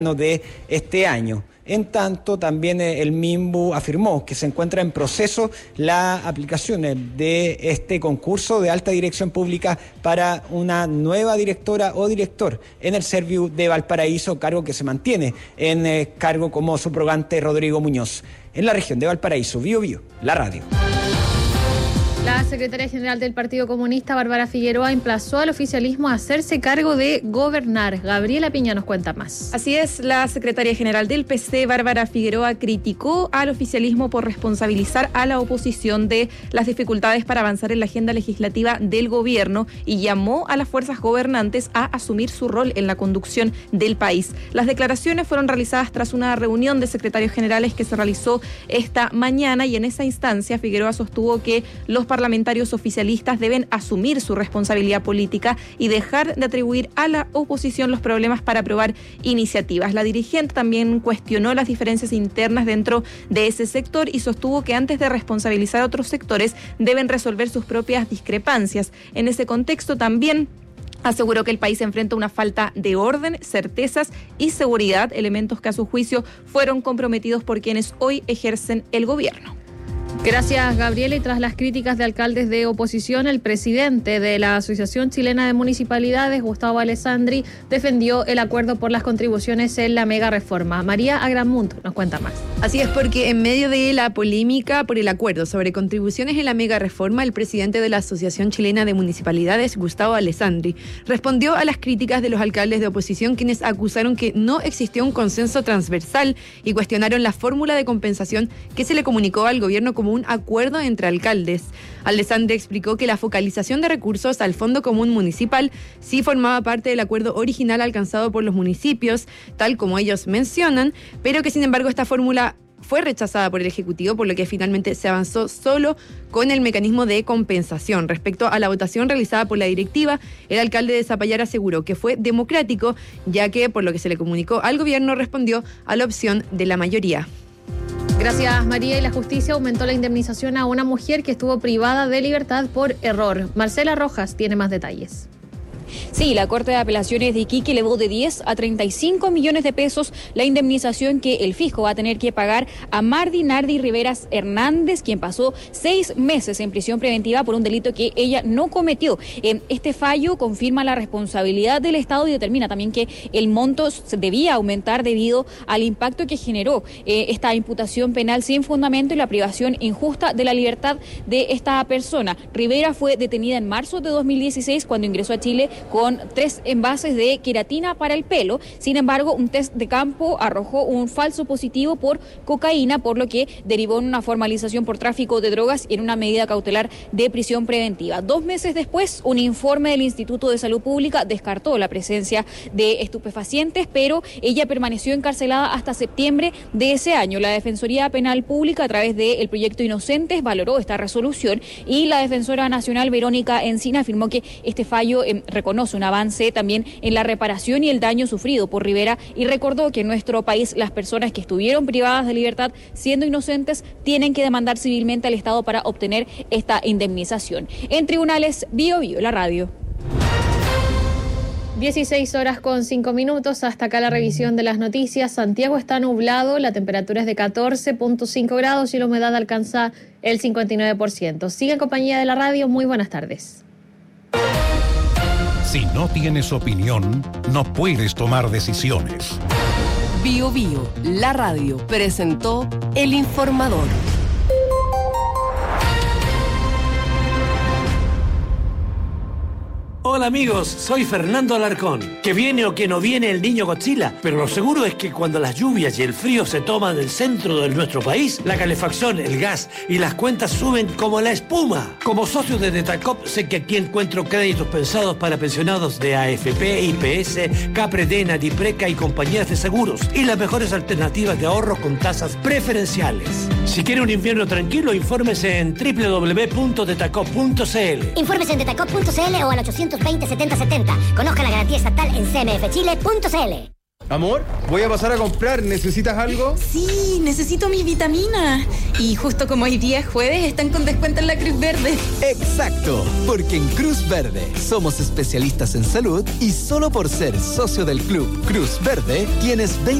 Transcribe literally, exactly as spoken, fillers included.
de este año. En tanto, también el MIMBU afirmó que se encuentra en proceso la aplicación de este concurso de alta dirección pública para una nueva directora o director en el Serviu de Valparaíso, cargo que se mantiene en eh, cargo como subrogante Rodrigo Muñoz. En la región de Valparaíso, Bío Bío, la radio. La secretaria general del Partido Comunista, Bárbara Figueroa, emplazó al oficialismo a hacerse cargo de gobernar. Gabriela Piña nos cuenta más. Así es, la secretaria general del P C, Bárbara Figueroa, criticó al oficialismo por responsabilizar a la oposición de las dificultades para avanzar en la agenda legislativa del gobierno y llamó a las fuerzas gobernantes a asumir su rol en la conducción del país. Las declaraciones fueron realizadas tras una reunión de secretarios generales que se realizó esta mañana y en esa instancia Figueroa sostuvo que los parlamentarios oficialistas deben asumir su responsabilidad política y dejar de atribuir a la oposición los problemas para aprobar iniciativas. La dirigente también cuestionó las diferencias internas dentro de ese sector y sostuvo que antes de responsabilizar a otros sectores deben resolver sus propias discrepancias. En ese contexto también aseguró que el país enfrenta una falta de orden, certezas y seguridad, elementos que a su juicio fueron comprometidos por quienes hoy ejercen el gobierno. Gracias, Gabriela. Y tras las críticas de alcaldes de oposición, el presidente de la Asociación Chilena de Municipalidades, Gustavo Alessandri, defendió el acuerdo por las contribuciones en la mega reforma. María Agramunt nos cuenta más. Así es, porque en medio de la polémica por el acuerdo sobre contribuciones en la mega reforma, el presidente de la Asociación Chilena de Municipalidades, Gustavo Alessandri, respondió a las críticas de los alcaldes de oposición, quienes acusaron que no existió un consenso transversal y cuestionaron la fórmula de compensación que se le comunicó al gobierno como un acuerdo entre alcaldes. Alessandri explicó que la focalización de recursos al Fondo Común Municipal sí formaba parte del acuerdo original alcanzado por los municipios, tal como ellos mencionan, pero que sin embargo esta fórmula fue rechazada por el Ejecutivo, por lo que finalmente se avanzó solo con el mecanismo de compensación. Respecto a la votación realizada por la directiva, el alcalde de Zapallar aseguró que fue democrático, ya que, por lo que se le comunicó al gobierno, respondió a la opción de la mayoría. Gracias, María. Y la justicia aumentó la indemnización a una mujer que estuvo privada de libertad por error. Marcela Rojas tiene más detalles. Sí, la Corte de Apelaciones de Iquique elevó de diez a treinta y cinco millones de pesos la indemnización que el fisco va a tener que pagar a Mardi Nardi Riveras Hernández, quien pasó seis meses en prisión preventiva por un delito que ella no cometió. Este fallo confirma la responsabilidad del Estado y determina también que el monto debía aumentar debido al impacto que generó eh, esta imputación penal sin fundamento y la privación injusta de la libertad de esta persona. Rivera fue detenida en marzo de dos mil dieciséis cuando ingresó a Chile con tres envases de queratina para el pelo. Sin embargo, un test de campo arrojó un falso positivo por cocaína, por lo que derivó en una formalización por tráfico de drogas y en una medida cautelar de prisión preventiva. Dos meses después, un informe del Instituto de Salud Pública descartó la presencia de estupefacientes, pero ella permaneció encarcelada hasta septiembre de ese año. La Defensoría Penal Pública, a través del proyecto Inocentes, valoró esta resolución y la Defensora Nacional, Verónica Encina, afirmó que este fallo eh, reconoce un avance también en la reparación y el daño sufrido por Rivera y recordó que en nuestro país las personas que estuvieron privadas de libertad siendo inocentes tienen que demandar civilmente al Estado para obtener esta indemnización. En tribunales, Bío Bío, la radio. dieciséis horas con cinco minutos, hasta acá la revisión de las noticias. Santiago está nublado, la temperatura es de catorce punto cinco grados y la humedad alcanza el cincuenta y nueve por ciento. Sigue en compañía de la radio, muy buenas tardes. Si no tienes opinión, no puedes tomar decisiones. Bío Bío, la radio, presentó El Informador. Hola amigos, soy Fernando Alarcón. Que viene o que no viene el niño Godzilla, pero lo seguro es que cuando las lluvias y el frío se toman el centro de nuestro país, la calefacción, el gas y las cuentas suben como la espuma. Como socio de Detacop, sé que aquí encuentro créditos pensados para pensionados de A F P, I P S, Capredena, Dipreca y compañías de seguros, y las mejores alternativas de ahorro con tasas preferenciales. Si quiere un invierno tranquilo, infórmese en doble u doble u doble u punto detacop punto c l. Infórmese en detacop punto c l o al ochocientos veinte setenta setenta. Conozca la garantía estatal en c m f chile punto c l. Amor, voy a pasar a comprar. ¿Necesitas algo? Sí, necesito mis vitaminas. Y justo como hoy día es jueves, están con descuento en la Cruz Verde. Exacto, porque en Cruz Verde somos especialistas en salud y solo por ser socio del Club Cruz Verde tienes veinte